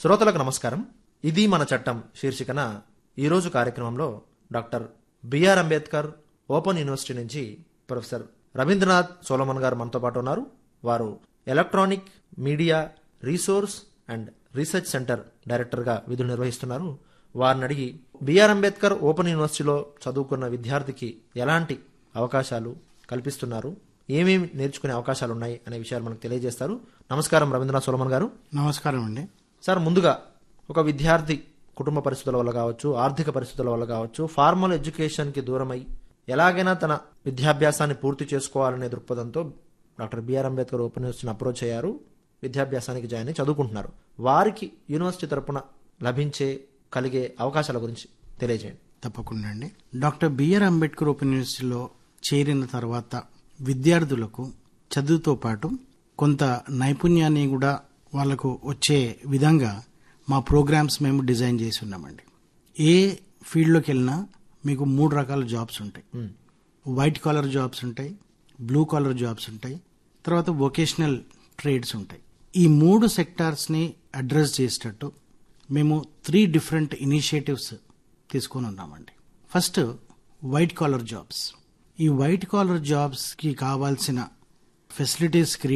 శ్రోతలకు నమస్కారం. ఇది మన చట్టం శీర్షికన ఈరోజు కార్యక్రమంలో doctor BR Ambedkar open university నుంచి ప్రొఫెసర్ రవీంద్రనాథ్ సోలమన్ గారు మనతో పాటు ఉన్నారు. వారు electronic media resource and research centre డైరెక్టర్గా విధులు నిర్వహిస్తున్నారు. వారిని అడిగి బిఆర్ అంబేద్కర్ ఓపెన్ యూనివర్సిటీలో చదువుకున్న విద్యార్థికి ఎలాంటి అవకాశాలు కల్పిస్తున్నారు, ఏమేమి నేర్చుకునే అవకాశాలు ఉన్నాయి అనే విషయాలు మనకు తెలియజేస్తారు. నమస్కారం రవీంద్రనాథ్ సోలమన్ గారు. నమస్కారం అండి. సార్, ముందుగా ఒక విద్యార్థి కుటుంబ పరిస్థితుల వల్ల కావచ్చు, ఆర్థిక పరిస్థితుల వల్ల కావచ్చు, ఫార్మల్ ఎడ్యుకేషన్కి దూరమై ఎలాగైనా తన విద్యాభ్యాసాన్ని పూర్తి చేసుకోవాలనే దృక్పథంతో డాక్టర్ బిఆర్ అంబేద్కర్ ఓపెన్ యూనివర్సిటీని అప్రోచ్ అయ్యారు. విద్యాభ్యాసానికి జాయిన్ అయి చదువుకుంటున్నారు. వారికి యూనివర్సిటీ తరపున కలిగే అవకాశాల గురించి తెలియజేయండి. తప్పకుండా అండి. డాక్టర్ బిఆర్ అంబేద్కర్ ఓపెన్ యూనివర్సిటీలో చేరిన తర్వాత విద్యార్థులకు చదువుతో పాటు కొంత నైపుణ్యాన్ని కూడా వాళ్లకు వచ్చే విధంగా మా ప్రోగ్రామ్స్ మేము డిజైన్ చేసి ఉన్నామండి. ఏ ఫీల్డ్లోకి వెళ్ళినా మీకు 3 రకాల జాబ్స్ ఉంటాయి. వైట్ కాలర్ జాబ్స్ ఉంటాయి, బ్లూ కాలర్ జాబ్స్ ఉంటాయి, తర్వాత వొకేషనల్ ట్రేడ్స్ ఉంటాయి. ఈ 3 సెక్టార్స్ని అడ్రస్ చేసేటట్టు మేము 3 డిఫరెంట్ ఇనిషియేటివ్స్ తీసుకొని ఉన్నామండి. First, white collar jobs. ఈ వైట్ కాలర్ జాబ్స్కి కావాల్సిన ఫెసిలిటీస్